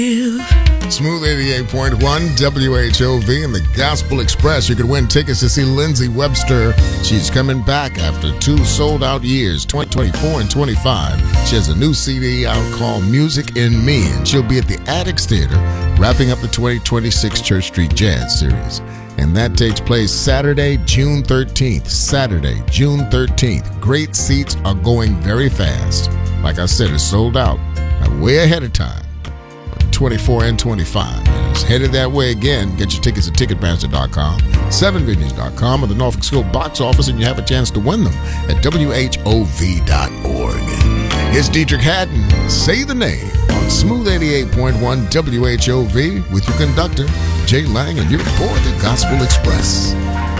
Smooth 88.1 WHOV and the Gospel Express. You could win tickets to see Lindsay Webster. She's coming back after 2 sold-out years, 2024 and 25. She has a new CD out called Music in Me, and she'll be at the Addicts Theater wrapping up the 2026 Church Street Jazz Series. And that takes place Saturday, June 13th. Saturday, June 13th. Great seats are going very fast. Like I said, it's sold out way ahead of time. 24 and 25. And it's headed that way again. Get your tickets at Ticketmaster.com, 7venues.com, or the Norfolk School box office, and you have a chance to win them at WHOV.org. It's Dietrich Haddon. Say the name on Smooth 88.1 WHOV with your conductor, Jay Lang, and you're aboard the Gospel Express.